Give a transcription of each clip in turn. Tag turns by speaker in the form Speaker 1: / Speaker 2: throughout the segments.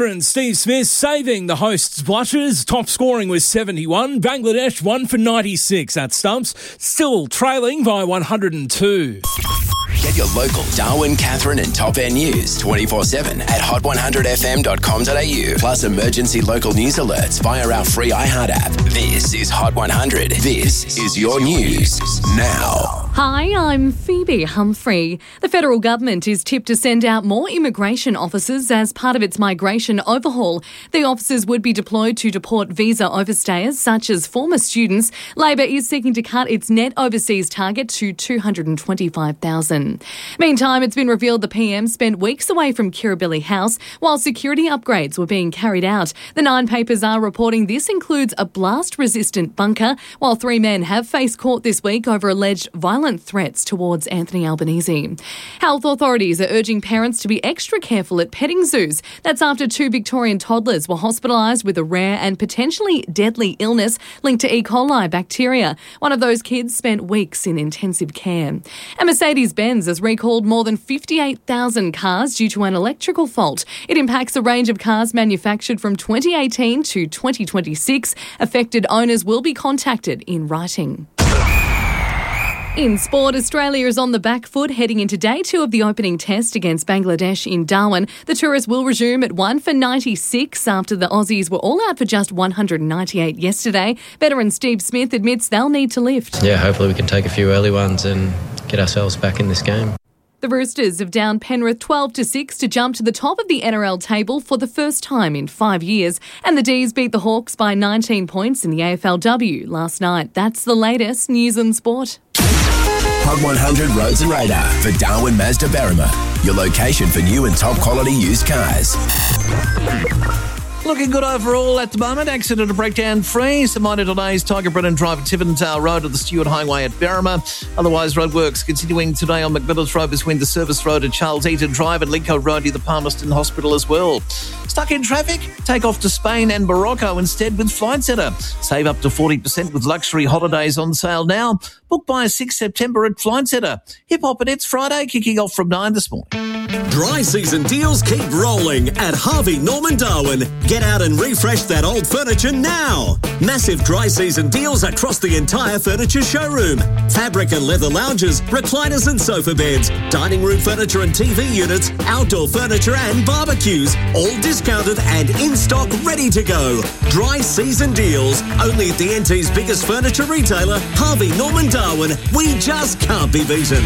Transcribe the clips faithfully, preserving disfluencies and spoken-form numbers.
Speaker 1: And Steve Smith saving the hosts' blushes. Top scoring was seventy-one. Bangladesh won for ninety-six at Stumps, still trailing by one hundred two.
Speaker 2: Get your local Darwin, Catherine and Top End news twenty-four seven at hot one hundred f m dot com dot a u. Plus emergency local news alerts via our free iHeart app. This is Hot one hundred. This is your news now.
Speaker 3: Hi, I'm Phoebe Humphrey. The federal government is tipped to send out more immigration officers as part of its migration overhaul. The officers would be deployed to deport visa overstayers, such as former students. Labor is seeking to cut its net overseas target to two hundred twenty-five thousand. Meantime, it's been revealed the P M spent weeks away from Kirribilli House while security upgrades were being carried out. The Nine papers are reporting this includes a blast-resistant bunker, while three men have faced court this week over alleged violent threats towards Anthony Albanese. Health authorities are urging parents to be extra careful at petting zoos. That's after two Victorian toddlers were hospitalised with a rare and potentially deadly illness linked to E. coli bacteria. One of those kids spent weeks in intensive care. And Mercedes-Benz has recalled more than fifty-eight thousand cars due to an electrical fault. It impacts a range of cars manufactured from twenty eighteen to twenty twenty-six. Affected owners will be contacted in writing. In sport, Australia is on the back foot heading into day two of the opening test against Bangladesh in Darwin. The tourists will resume at one for ninety-six after the Aussies were all out for just one hundred ninety-eight yesterday. Veteran Steve Smith admits they'll need to lift.
Speaker 4: Yeah, hopefully we can take a few early ones and get ourselves back in this game.
Speaker 3: The Roosters have downed Penrith twelve to six to jump to the top of the N R L table for the first time in five years. And the D's beat the Hawks by nineteen points in the A F L W last night. That's the latest news and sport.
Speaker 2: Hot one hundred Roads and Radar for Darwin Mazda Berrima, your location for new and top quality used cars.
Speaker 5: Looking good overall at the moment. Accident and breakdown free. Some minor delays. Tiger Brennan Drive at Tivendale Road at the Stewart Highway at Berrima. Otherwise, roadworks continuing today on McMillan's Road between the Service Road and Charles Eaton Drive and Lincoln Road near the Palmerston Hospital as well. Stuck in traffic? Take off to Spain and Morocco instead with Flight Centre. Save up to forty percent with luxury holidays on sale now. Book by sixth September at Flight Centre. Hip Hop and It's Friday kicking off from nine this morning.
Speaker 6: Dry season deals keep rolling at Harvey Norman Darwin. Get out and refresh that old furniture now. Massive dry season deals across the entire furniture showroom. Fabric and leather lounges, recliners and sofa beds, dining room furniture and T V units, outdoor furniture and barbecues, all discounted and in stock ready to go. Dry season deals, only at the N T's biggest furniture retailer, Harvey Norman Darwin. We just can't be beaten.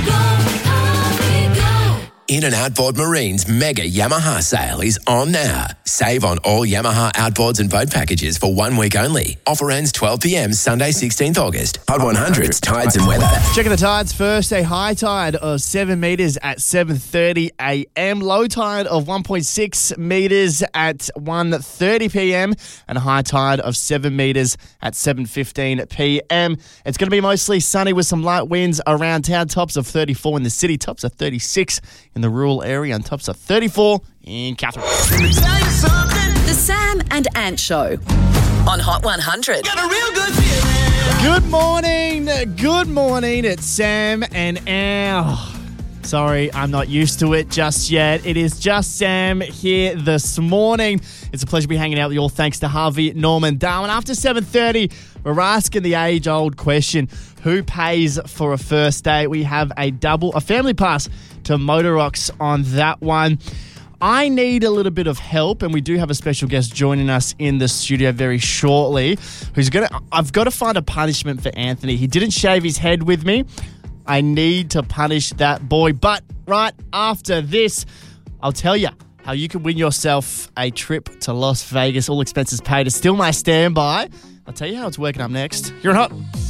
Speaker 2: In and Outboard Marine's mega Yamaha sale is on now. Save on all Yamaha outboards and boat packages for one week only. Offer ends twelve p m Sunday sixteenth August. Hot one hundred's Tides and Weather.
Speaker 7: Checking the tides first. A high tide of seven metres at seven thirty a m. Low tide of one point six metres at one thirty p m. And a high tide of seven metres at seven fifteen p m. It's going to be mostly sunny with some light winds around town. Tops of thirty-four in the city. Tops of thirty-six in the rural area, and tops of thirty-four in Catherine.
Speaker 8: The Sam and Ant Show on Hot one hundred.
Speaker 5: Got a real good feeling.
Speaker 7: Good morning. Good morning. It's Sam and Ant. Sorry, I'm not used to it just yet. It is just Sam here this morning. It's a pleasure to be hanging out with you all thanks to Harvey Norman Darwin. After seven thirty, we're asking the age-old question, who pays for a first date? We have a double, a family pass to Motor Rocks on that one. I need a little bit of help, and we do have a special guest joining us in the studio very shortly. Who's gonna? I've got to find a punishment for Anthony. He didn't shave his head with me. I need to punish that boy. But right after this, I'll tell you how you can win yourself a trip to Las Vegas, all expenses paid. It's still my standby. I'll tell you how it's working up next. You're on Hot.